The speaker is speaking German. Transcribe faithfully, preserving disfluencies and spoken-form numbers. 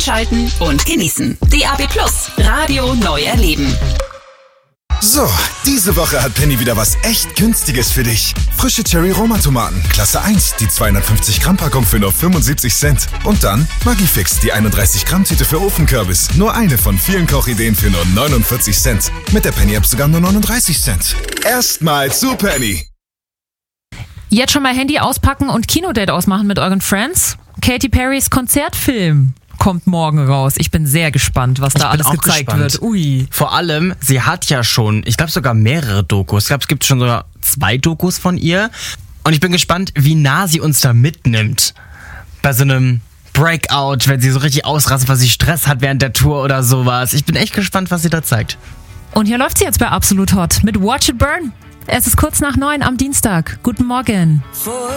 Einschalten und genießen. D A B Plus, Radio neu erleben. So, diese Woche hat Penny wieder was echt Günstiges für dich. Frische Cherry-Roma-Tomaten, Klasse eins, die zweihundertfünfzig Gramm Packung für nur fünfundsiebzig Cent. Und dann Maggi-Fix, die einunddreißig Gramm Tüte für Ofenkürbis. Nur eine von vielen Kochideen für nur neunundvierzig Cent. Mit der Penny-App sogar nur neununddreißig Cent. Erstmal zu Penny. Jetzt schon mal Handy auspacken und Kinodate ausmachen mit euren Friends. Katy Perrys Konzertfilm kommt morgen raus. Ich bin sehr gespannt, was da alles gezeigt gespannt. wird. Ui. Vor allem, sie hat ja schon, ich glaube sogar mehrere Dokus. Ich glaube, es gibt schon sogar zwei Dokus von ihr. Und ich bin gespannt, wie nah sie uns da mitnimmt. Bei so einem Breakout, wenn sie so richtig ausrastet, weil sie Stress hat während der Tour oder sowas. Ich bin echt gespannt, was sie da zeigt. Und hier läuft sie jetzt bei Absolut Hot mit Watch It Burn. Es ist kurz nach neun am Dienstag. Guten Morgen.